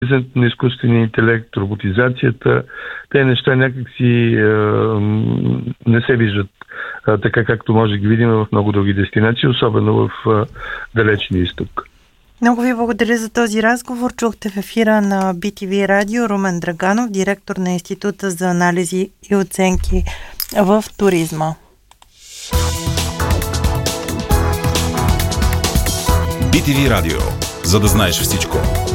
влизането на изкуствения интелект, роботизацията, те неща някакси не се виждат така, както може да ги видим в много други дестинации, особено в далечния изток. Много ви благодаря за този разговор. Чухте в ефира на BTV Радио Румен Драганов, директор на Института за анализи и оценки в туризма. BTV Радио, за да знаеш всичко.